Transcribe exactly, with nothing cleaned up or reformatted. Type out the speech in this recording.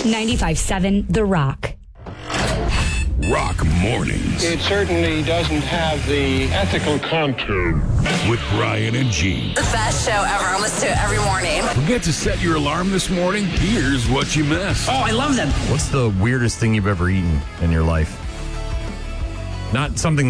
ninety-five seven The Rock. Rock Mornings. It certainly doesn't have the ethical contour. With Brian and Gene. The best show ever. I listen to it every morning. Forget to set your alarm this morning? Here's what you missed. Oh, I love them. What's the weirdest thing you've ever eaten in your life? Not something